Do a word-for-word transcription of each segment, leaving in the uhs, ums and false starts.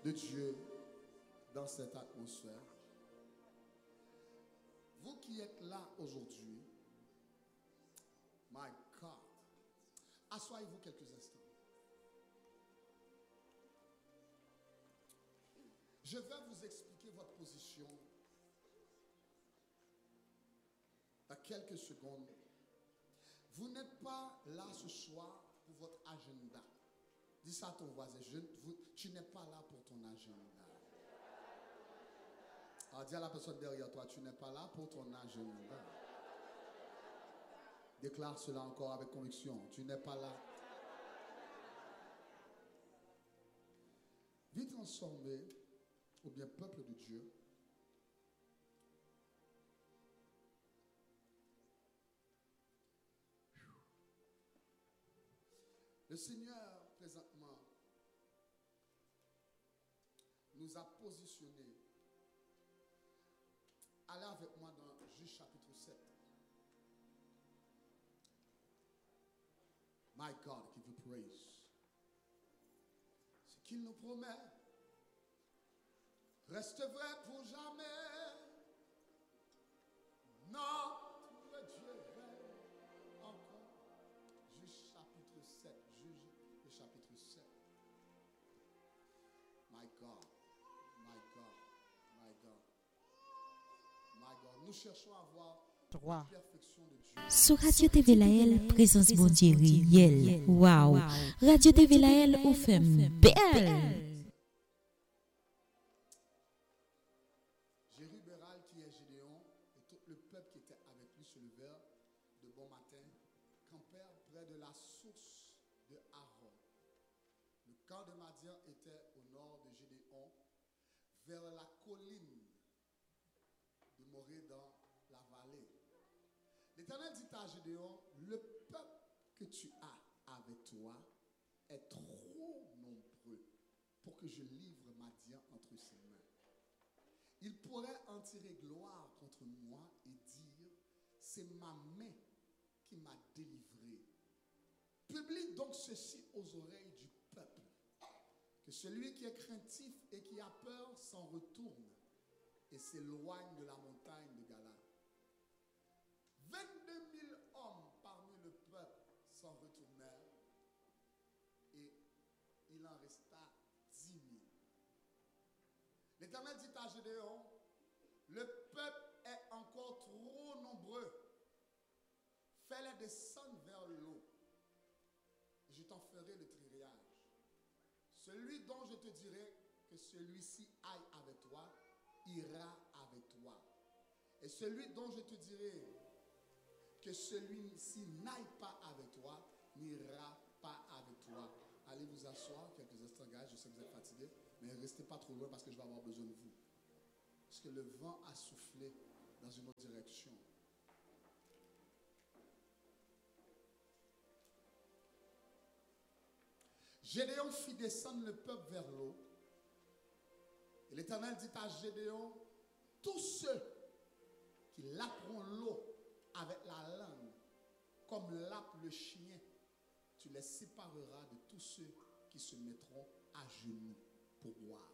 de Dieu dans cette atmosphère. Vous qui êtes là aujourd'hui, my God, assoyez-vous quelques instants. Je vais vous expliquer votre position dans quelques secondes. Vous n'êtes pas là ce soir pour votre agenda. Dis ça à ton voisin. Je, vous, tu n'es pas là pour ton agenda. Alors dis à la personne derrière toi, tu n'es pas là pour ton agenda. Déclare cela encore avec conviction. Tu n'es pas là. Vie transformée, ou bien peuple de Dieu, le Seigneur, présentement, nous a positionnés. Allez avec moi dans Juge chapitre sept. My God, give you praise. Ce qu'il nous promet reste vrai pour jamais. Notre Dieu règne encore. Juge chapitre sept. Juge le chapitre sept. My God, my God, my God, my God. Nous cherchons à voir la perfection de Dieu. Sur Radio T V Laël, présence bon Dieu réel. Wow. Radio T V Laël, ou fait belle. Jérubéral, qui est Gédéon, et tout le peuple qui était avec lui se levèrent de bon matin, campèrent près de la source de Aaron. Le camp de Madian était au nord de Gédéon, vers la colline de Morée dans la vallée. L'Éternel dit à Gédéon, le peuple que tu as avec toi est trop nombreux pour que je livre Madian entre ses mains. Il pourrait en tirer gloire contre moi et dire, c'est ma main qui m'a délivré. Publie donc ceci aux oreilles du peuple, que celui qui est craintif et qui a peur s'en retourne et s'éloigne de la montagne de Gala. vingt-deux mille hommes parmi le peuple s'en retournèrent et il en resta dix mille. L'Éternel dit à Gédéon, le peuple est encore trop nombreux. Fais-les descendre vers l'eau. Je t'en ferai le triage. Celui dont je te dirai que celui-ci aille avec toi, ira avec toi. Et celui dont je te dirai que celui-ci n'aille pas avec toi, n'ira pas avec toi. Allez vous asseoir quelques instants, gars. Je sais que vous êtes fatigués, mais ne restez pas trop loin parce que je vais avoir besoin de vous. Parce que le vent a soufflé dans une autre direction. Gédéon fit descendre le peuple vers l'eau. Et l'Éternel dit à Gédéon, tous ceux qui laperont l'eau avec la langue, comme lappe le chien, tu les sépareras de tous ceux qui se mettront à genoux pour boire.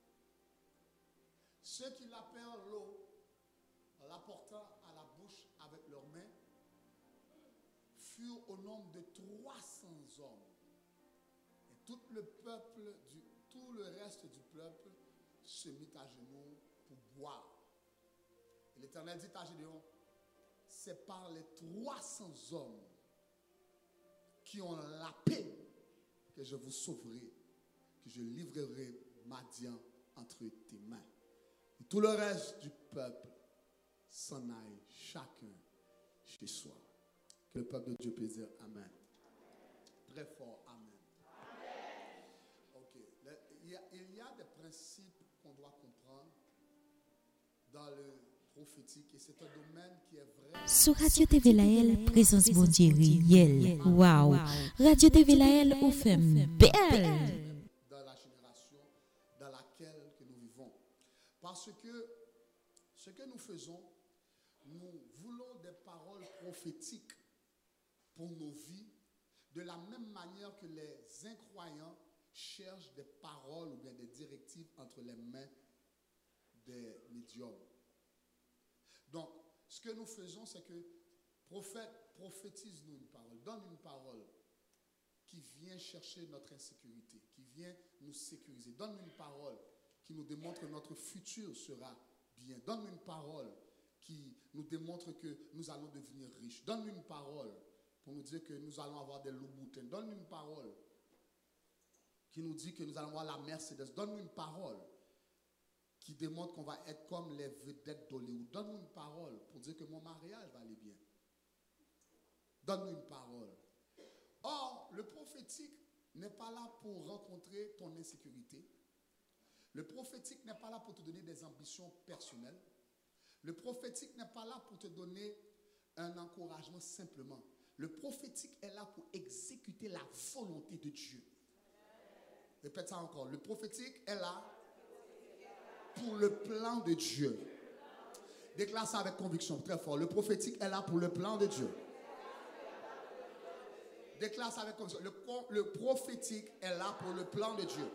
Ceux qui lapèrent l'eau en l'apportant à la bouche avec leurs mains furent au nombre de trois cents hommes. Et tout le peuple, du, tout le reste du peuple se mit à genoux pour boire. Et l'Éternel dit à Gédéon, c'est par les trois cents hommes qui ont la paix que je vous sauverai, que je livrerai Madian entre tes mains. Et tout le reste du peuple s'en aille chacun chez soi. Que le peuple de Dieu puisse dire Amen. Très fort, Amen. Amen. Ok. Il y a, il y a des principes qu'on doit comprendre dans le prophétique et c'est un domaine qui est vrai. Sur Radio T V Laël, présence bon Dieu réel. Wow. Radio T V Laël, ou fait belle. Dans la génération dans laquelle que nous vivons. Parce que ce que nous faisons, nous voulons des paroles prophétiques pour nos vies, de la même manière que les incroyants cherchent des paroles ou bien des directives entre les mains des médiums. Donc, ce que nous faisons, c'est que prophète, prophétise-nous une parole, donne une parole qui vient chercher notre insécurité, qui vient nous sécuriser. Donne une parole qui nous démontre que notre futur sera bien. Donne une parole qui nous démontre que nous allons devenir riches. Donne une parole pour nous dire que nous allons avoir des loups-boutins. Donne une parole qui nous dit que nous allons avoir la Mercedes. Donne une parole qui démontre qu'on va être comme les vedettes d'Hollywood. Donne-nous une parole pour dire que mon mariage va aller bien. Donne-nous une parole. Or, le prophétique n'est pas là pour rencontrer ton insécurité. Le prophétique n'est pas là pour te donner des ambitions personnelles. Le prophétique n'est pas là pour te donner un encouragement simplement. Le prophétique est là pour exécuter la volonté de Dieu. Répète ça encore. Le prophétique est là pour le plan de Dieu. Déclare ça avec conviction, très fort. Le prophétique est là pour le plan de Dieu. Déclare ça avec conviction. Le, le prophétique est là pour le plan de Dieu.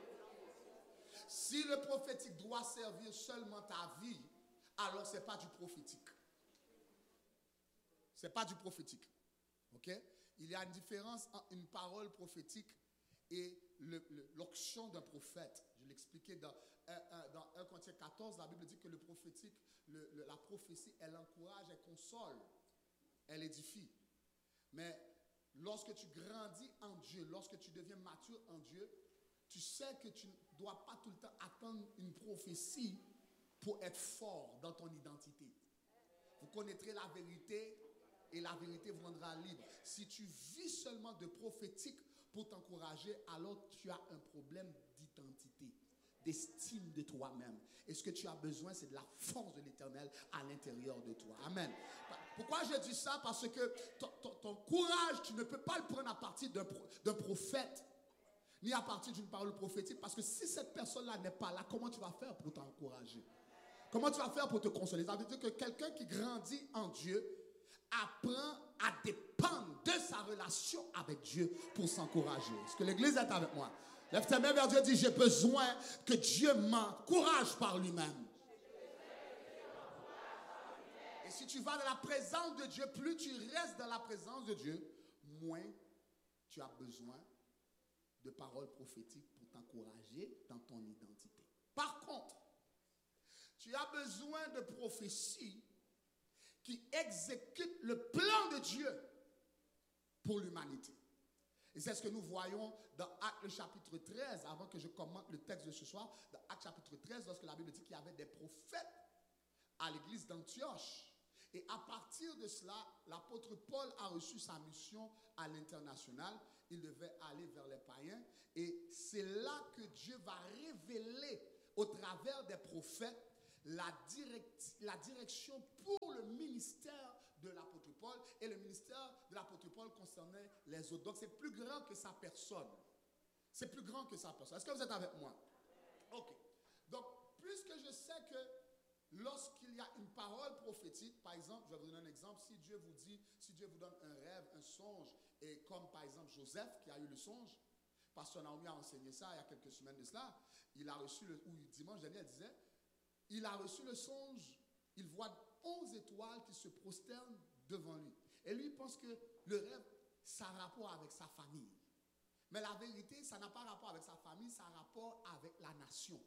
Si le prophétique doit servir seulement ta vie, alors ce n'est pas du prophétique. Ce n'est pas du prophétique. Ok? Il y a une différence entre une parole prophétique et l'onction d'un prophète. Je l'expliquais dans dans un Corinthiens quatorze, la Bible dit que le prophétique, le, le, la prophétie, elle encourage, elle console, elle édifie. Mais lorsque tu grandis en Dieu, lorsque tu deviens mature en Dieu, tu sais que tu ne dois pas tout le temps attendre une prophétie pour être fort dans ton identité. Vous connaîtrez la vérité et la vérité vous rendra libre. Si tu vis seulement de prophétique pour t'encourager, alors tu as un problème d'identité, d'estime de toi-même. Et ce que tu as besoin, c'est de la force de l'Éternel à l'intérieur de toi. Amen. Pourquoi je dis ça? Parce que ton, ton, ton courage, tu ne peux pas le prendre à partir d'un, d'un prophète, ni à partir d'une parole prophétique. Parce que si cette personne-là n'est pas là, comment tu vas faire pour t'encourager? Comment tu vas faire pour te consoler? Ça veut dire que quelqu'un qui grandit en Dieu apprend à dépendre de sa relation avec Dieu pour s'encourager. Est-ce que l'Église est avec moi? Lève tes mains vers Dieu et dis, j'ai besoin que Dieu m'encourage par lui-même. Et si tu vas dans la présence de Dieu, plus tu restes dans la présence de Dieu, moins tu as besoin de paroles prophétiques pour t'encourager dans ton identité. Par contre, tu as besoin de prophéties qui exécutent le plan de Dieu pour l'humanité. Et c'est ce que nous voyons dans Actes le chapitre treize, avant que je commente le texte de ce soir, dans Actes chapitre treize, lorsque la Bible dit qu'il y avait des prophètes à l'église d'Antioche. Et à partir de cela, l'apôtre Paul a reçu sa mission à l'international. Il devait aller vers les païens. Et c'est là que Dieu va révéler au travers des prophètes la, direct, la direction pour le ministère de l'apôtre Paul. Et le ministère de l'apôtre Paul concernait les autres. Donc c'est plus grand que sa personne. C'est plus grand que sa personne. Est-ce que vous êtes avec moi? Ok. Donc, puisque je sais que lorsqu'il y a une parole prophétique, par exemple, je vais vous donner un exemple, si Dieu vous dit, si Dieu vous donne un rêve, un songe, et comme par exemple Joseph qui a eu le songe, Pasteur Naomi a enseigné ça il y a quelques semaines de cela, il a reçu, le, ou dimanche dernier, elle disait, il a reçu le songe, il voit onze étoiles qui se prosternent devant lui. Et lui, il pense que le rêve, ça a rapport avec sa famille. Mais la vérité, ça n'a pas rapport avec sa famille, ça a rapport avec la nation.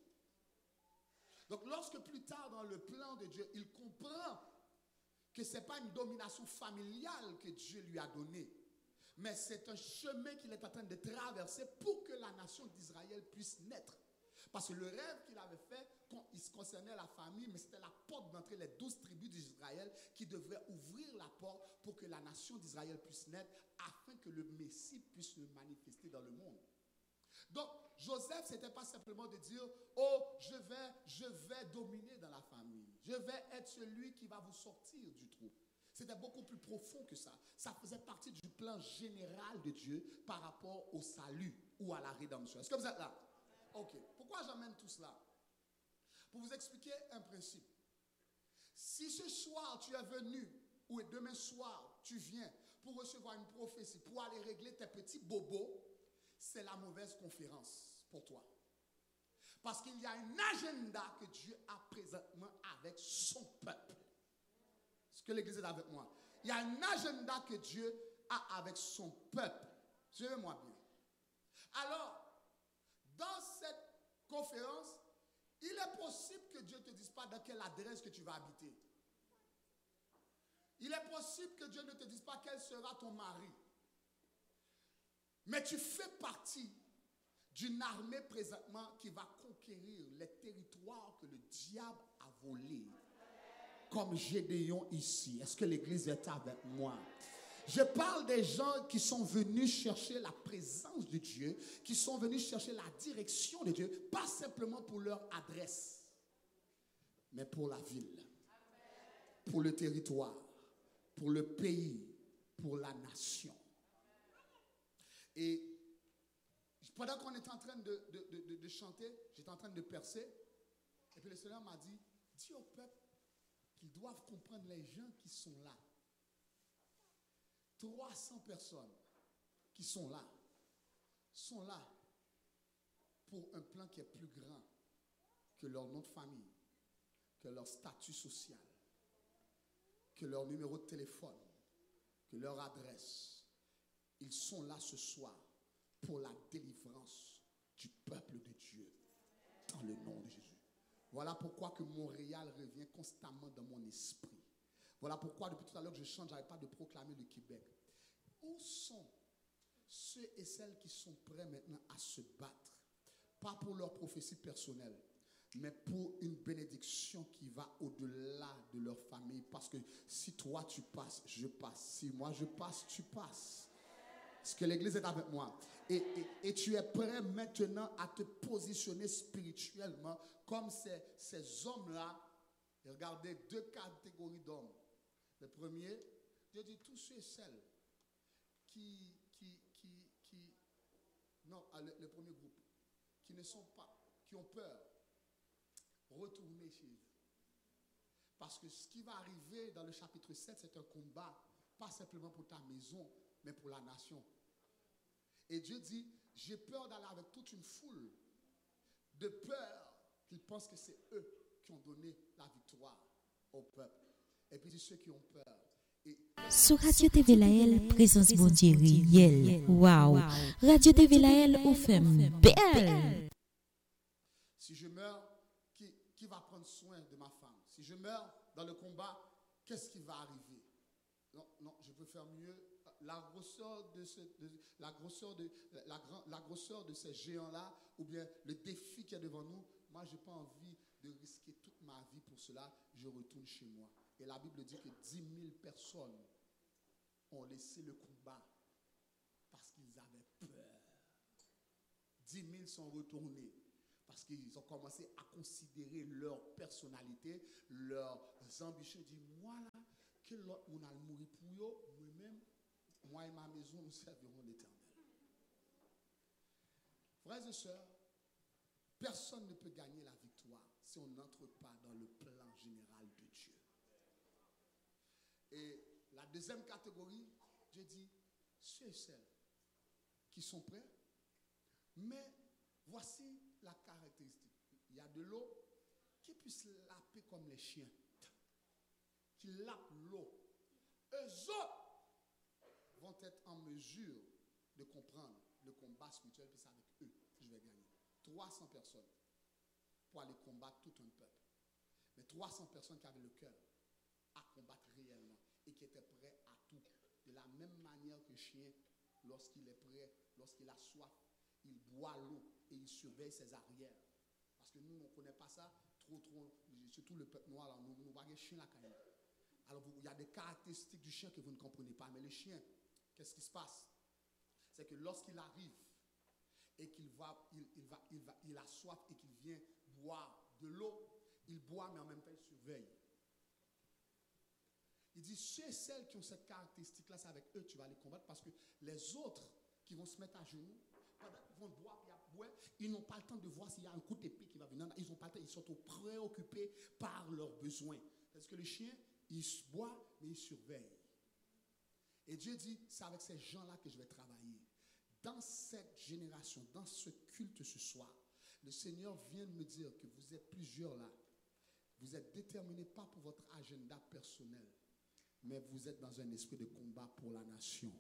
Donc, lorsque plus tard dans le plan de Dieu, il comprend que ce n'est pas une domination familiale que Dieu lui a donnée, mais c'est un chemin qu'il est en train de traverser pour que la nation d'Israël puisse naître. Parce que le rêve qu'il avait fait, il se concernait la famille, mais c'était la porte d'entrée, les douze tribus d'Israël qui devraient ouvrir la porte pour que la nation d'Israël puisse naître, afin que le Messie puisse se manifester dans le monde. Donc, Joseph, ce n'était pas simplement de dire, oh, je vais, je vais dominer dans la famille. Je vais être celui qui va vous sortir du trou. C'était beaucoup plus profond que ça. Ça faisait partie du plan général de Dieu par rapport au salut ou à la rédemption. Est-ce que vous êtes là? Ok. Pourquoi j'amène tout cela? Pour vous expliquer un principe. Si ce soir tu es venu, ou demain soir tu viens pour recevoir une prophétie, pour aller régler tes petits bobos, c'est la mauvaise conférence pour toi. Parce qu'il y a un agenda que Dieu a présentement avec son peuple. Est-ce que l'église est avec moi? Il y a un agenda que Dieu a avec son peuple. Suivez-moi bien. Alors, dans cette conférence, il est possible que Dieu ne te dise pas dans quelle adresse que tu vas habiter. Il est possible que Dieu ne te dise pas quel sera ton mari. Mais tu fais partie d'une armée présentement qui va conquérir les territoires que le diable a volés. Comme Gédéon ici. Est-ce que l'église est avec moi? Je parle des gens qui sont venus chercher la présence de Dieu, qui sont venus chercher la direction de Dieu, pas simplement pour leur adresse, mais pour la ville, pour le territoire, pour le pays, pour la nation. Et pendant qu'on était en train de, de, de, de chanter, j'étais en train de percer, et puis le Seigneur m'a dit, dis au peuple qu'ils doivent comprendre les gens qui sont là. trois cents personnes qui sont là, sont là pour un plan qui est plus grand que leur nom de famille, que leur statut social, que leur numéro de téléphone, que leur adresse. Ils sont là ce soir pour la délivrance du peuple de Dieu dans le nom de Jésus. Voilà pourquoi que Montréal revient constamment dans mon esprit. Voilà pourquoi depuis tout à l'heure que je chante, je n'arrête pas de proclamer le Québec. Où sont ceux et celles qui sont prêts maintenant à se battre? Pas pour leur prophétie personnelle, mais pour une bénédiction qui va au-delà de leur famille. Parce que si toi tu passes, je passe. Si moi je passe, tu passes. Est-ce que l'église est avec moi? Et, et, et tu es prêt maintenant à te positionner spirituellement comme ces, ces hommes-là. Et regardez deux catégories d'hommes. Le premier, Dieu dit tous ceux et celles qui, qui, qui, qui non, le, le premier groupe, qui ne sont pas, qui ont peur, retournez chez eux. Parce que ce qui va arriver dans le chapitre sept, c'est un combat, pas simplement pour ta maison, mais pour la nation. Et Dieu dit, j'ai peur d'aller avec toute une foule, de peur qu'ils pensent que c'est eux qui ont donné la victoire au peuple. Et puis ceux qui ont peur. Et sur Radio T V Laël, présence bon Dieu réel. Waouh! Radio T V Laël, on fait belle. Si je meurs, qui, qui va prendre soin de ma femme? Si je meurs dans le combat, qu'est-ce qui va arriver? Non, non, je peux faire mieux. La grosseur de, ce, de, la grosseur de, la, la, la grosseur de ces géants-là, ou bien le défi qui est devant nous, moi, je n'ai pas envie de risquer toute ma vie pour cela. Je retourne chez moi. Et la Bible dit que dix mille personnes ont laissé le combat parce qu'ils avaient peur. dix mille sont retournés parce qu'ils ont commencé à considérer leur personnalité, leurs ambitions. Ils disent, moi là, que l'autre on a mourir pour eux, moi-même, moi et ma maison, nous servirons l'Éternel. Frères et sœurs, personne ne peut gagner la victoire si on n'entre pas dans le plan général de Dieu. Et la deuxième catégorie, Dieu dit, ceux et celles qui sont prêts, mais voici la caractéristique. Il y a de l'eau qui puisse laper comme les chiens, qui lapent l'eau. Eux autres vont être en mesure de comprendre le combat spirituel, puis c'est avec eux que je vais gagner. trois cents personnes pour aller combattre tout un peuple. Mais trois cents personnes qui avaient le cœur à combattre réellement et qui étaient prêts à tout. De la même manière que le chien, lorsqu'il est prêt, lorsqu'il a soif, il boit l'eau et il surveille ses arrières. Parce que nous, on ne connaît pas ça trop, trop, surtout le peuple noir, là, nous ne voyons pas chien là quand même. Alors, il y a des caractéristiques du chien que vous ne comprenez pas. Mais le chien, qu'est-ce qui se passe? C'est que lorsqu'il arrive et qu'il va, il, il va, il va, il a soif et qu'il vient boire de l'eau, il boit, mais en même temps, il surveille. Il dit, ceux et celles qui ont cette caractéristique-là, c'est avec eux que tu vas les combattre parce que les autres qui vont se mettre à genoux, pendant qu'ils vont boire, ils n'ont pas le temps de voir s'il y a un coup d'épée qui va venir. Ils n'ont pas le temps, ils sont préoccupés par leurs besoins. Parce que le chien, il boit, mais il surveille. Et Dieu dit, c'est avec ces gens-là que je vais travailler. dans cette génération, dans ce culte ce soir, le Seigneur vient de me dire que vous êtes plusieurs là. Vous êtes déterminés pas pour votre agenda personnel, mais vous êtes dans un esprit de combat pour la nation.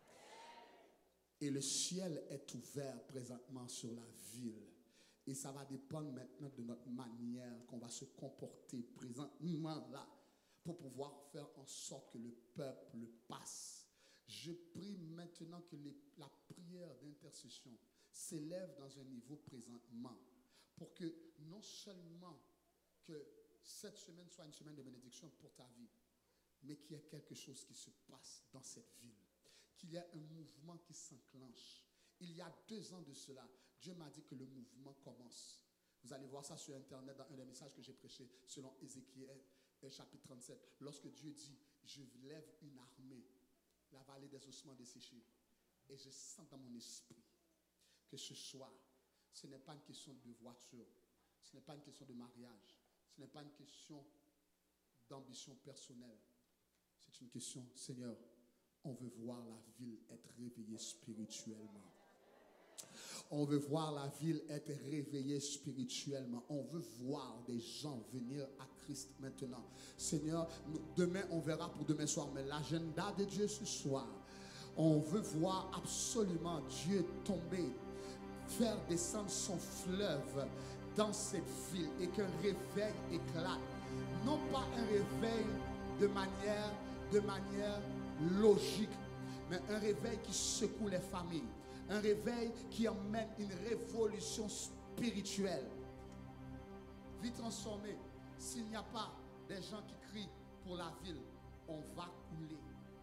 Et le ciel est ouvert présentement sur la ville. Et ça va dépendre maintenant de notre manière qu'on va se comporter présentement là pour pouvoir faire en sorte que le peuple passe. Je prie maintenant que les, la prière d'intercession s'élève dans un niveau présentement pour que non seulement que cette semaine soit une semaine de bénédiction pour ta vie, mais qu'il y ait quelque chose qui se passe dans cette ville, qu'il y ait un mouvement qui s'enclenche. Il y a deux ans de cela, Dieu m'a dit que le mouvement commence. Vous allez voir ça sur Internet dans un des messages que j'ai prêché selon Ézéchiel chapitre trente-sept. Lorsque Dieu dit, je lève une armée, la vallée des ossements desséchés. Et je sens dans mon esprit que ce soir, ce n'est pas une question de voiture, ce n'est pas une question de mariage, ce n'est pas une question d'ambition personnelle. C'est une question, Seigneur, on veut voir la ville être réveillée spirituellement. On veut voir la ville être réveillée spirituellement. On veut voir des gens venir à Christ maintenant. Seigneur, nous, demain on verra pour demain soir, mais l'agenda de Dieu ce soir, on veut voir absolument Dieu tomber, faire descendre son fleuve dans cette ville et qu'un réveil éclate. Non pas un réveil de manière, de manière logique, mais un réveil qui secoue les familles. Un réveil qui emmène une révolution spirituelle. Vie transformée. S'il n'y a pas des gens qui crient pour la ville, on va couler.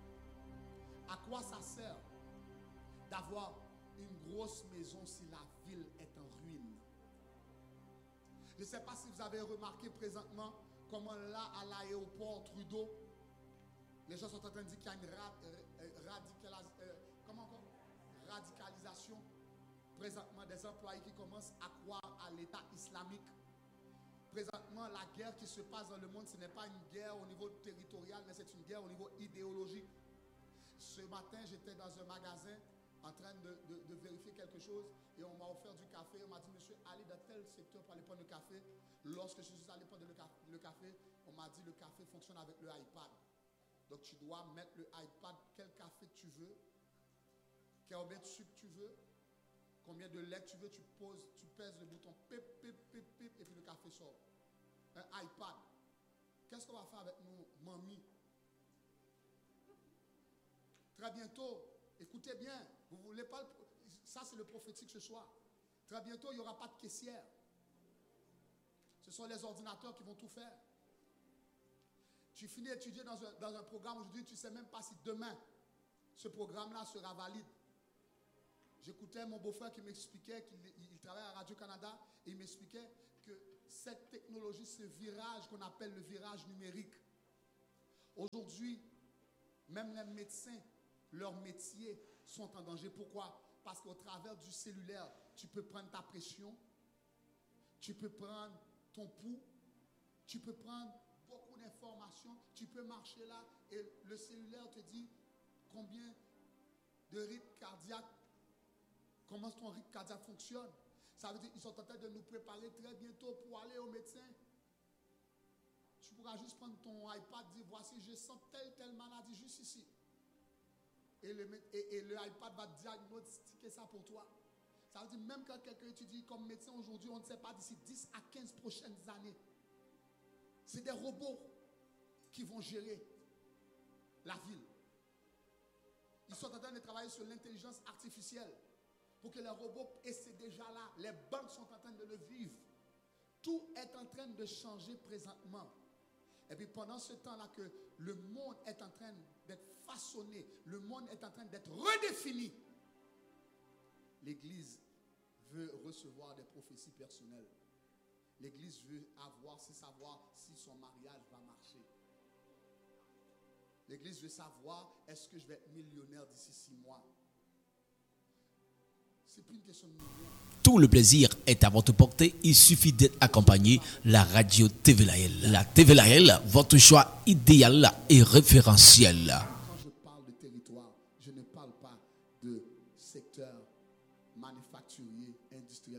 À quoi ça sert d'avoir une grosse maison si la ville est en ruine? Je ne sais pas si vous avez remarqué présentement comment là, à l'aéroport Trudeau, les gens sont en train de dire qu'il y a une ra- euh, radicalisation. Euh, comment encore? radicalisation présentement des employés qui commencent à croire à l'État islamique. Présentement, la guerre qui se passe dans le monde, ce n'est pas une guerre au niveau territorial, mais c'est une guerre au niveau idéologique. Ce matin, j'étais dans un magasin en train de, de, de vérifier quelque chose et on m'a offert du café. On m'a dit, monsieur, allez dans tel secteur pour aller prendre le café. Lorsque je suis allé prendre le café, le café, on m'a dit, le café fonctionne avec le iPad. Donc, tu dois mettre le iPad, quel café tu veux, combien de sucre tu veux, combien de lait tu veux, tu poses, tu pèses le bouton pip, pip, pip, pip, et puis le café sort. Un iPad. Qu'est-ce qu'on va faire avec nous, mamie? Très bientôt, écoutez bien, vous voulez pas, le, ça c'est le prophétique ce soir. Très bientôt, il n'y aura pas de caissière. Ce sont les ordinateurs qui vont tout faire. Tu finis d'étudier dans un, dans un programme aujourd'hui, tu ne sais même pas si demain, ce programme-là sera valide. J'écoutais mon beau-frère qui m'expliquait qu'il il travaille à Radio-Canada et il m'expliquait que cette technologie, ce virage qu'on appelle le virage numérique, aujourd'hui, même les médecins, leurs métiers sont en danger. Pourquoi? Parce qu'au travers du cellulaire, tu peux prendre ta pression, tu peux prendre ton pouls, tu peux prendre beaucoup d'informations, tu peux marcher là et le cellulaire te dit combien de rythme cardiaque, comment ton rythme cardiaque fonctionne. Ça veut dire qu'ils sont en train de nous préparer très bientôt pour aller au médecin. Tu pourras juste prendre ton iPad, dire voici, je sens telle, telle maladie juste ici. Et le, et, et le iPad va diagnostiquer ça pour toi. Ça veut dire même quand quelqu'un étudie comme médecin aujourd'hui, on ne sait pas d'ici dix à quinze prochaines années. C'est des robots qui vont gérer la ville. Ils sont en train de travailler sur l'intelligence artificielle pour que les robots, et c'est déjà là, les banques sont en train de le vivre. Tout est en train de changer présentement. Et puis pendant ce temps-là que le monde est en train d'être façonné, le monde est en train d'être redéfini, l'Église veut recevoir des prophéties personnelles. L'Église veut avoir, c'est savoir si son mariage va marcher. L'Église veut savoir, est-ce que je vais être millionnaire d'ici six mois? C'est plus une question de millions. Tout le plaisir est à votre portée. Il suffit d'être accompagné. La radio T V L A L. La T V L A L, votre choix idéal et référentiel. Quand je parle de territoire, je ne parle pas de secteur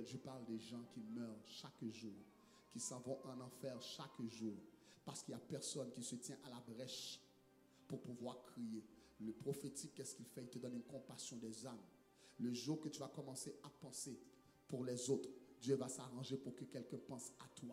je parle des gens qui meurent chaque jour, qui s'en vont en enfer chaque jour, parce qu'il n'y a personne qui se tient à la brèche pour pouvoir crier. Le prophétique, qu'est-ce qu'il fait? Il te donne une compassion des âmes. Le jour que tu vas commencer à penser pour les autres, Dieu va s'arranger pour que quelqu'un pense à toi.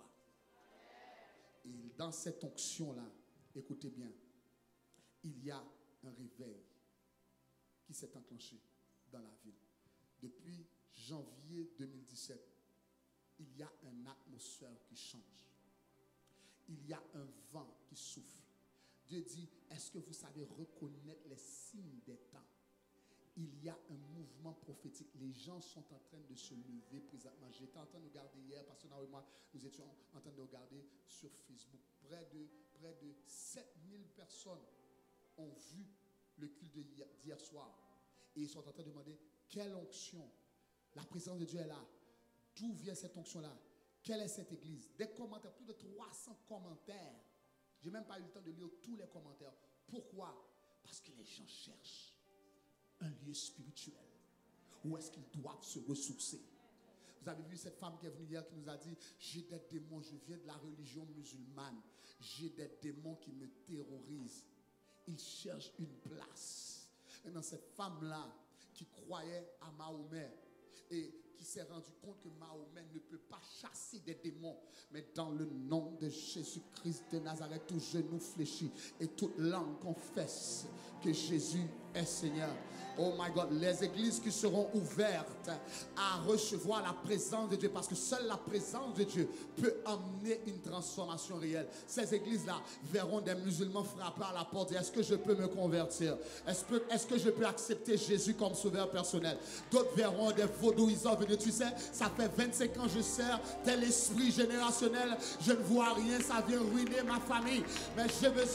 Et dans cette onction-là, écoutez bien, il y a un réveil qui s'est enclenché dans la ville. Depuis janvier deux mille dix-sept, il y a une atmosphère qui change. Il y a un vent qui souffle. Dieu dit, est-ce que vous savez reconnaître les signes des temps? Il y a un mouvement prophétique. Les gens sont en train de se lever présentement. J'étais en train de regarder hier, parce que moi, nous étions en train de regarder sur Facebook. Près de, près de sept mille personnes ont vu le culte d'hier, d'hier soir. Et ils sont en train de demander, quelle onction? La présence de Dieu est là. D'où vient cette onction-là? Quelle est cette église? Des commentaires, plus de trois cents commentaires. Je n'ai même pas eu le temps de lire tous les commentaires. Pourquoi? Parce que les gens cherchent un lieu spirituel où est-ce qu'ils doivent se ressourcer. Vous avez vu cette femme qui est venue hier qui nous a dit, j'ai des démons, je viens de la religion musulmane, j'ai des démons qui me terrorisent. Ils cherchent une place. Et dans cette femme-là qui croyait à Mahomet et qui s'est rendu compte que Mahomet ne peut pas chasser des démons, mais dans le nom de Jésus-Christ de Nazareth, tout genou fléchit et toute langue confesse que Jésus est Seigneur. Oh my God, les églises qui seront ouvertes à recevoir la présence de Dieu, parce que seule la présence de Dieu peut amener une transformation réelle. Ces églises-là verront des musulmans frapper à la porte et est-ce que je peux me convertir? Est-ce que, est-ce que je peux accepter Jésus comme sauveur personnel? D'autres verront des vaudouisants venir. Tu sais, ça fait vingt-cinq ans que je sers tel esprit générationnel. Je ne vois rien, ça vient ruiner ma famille. Mais j'ai besoin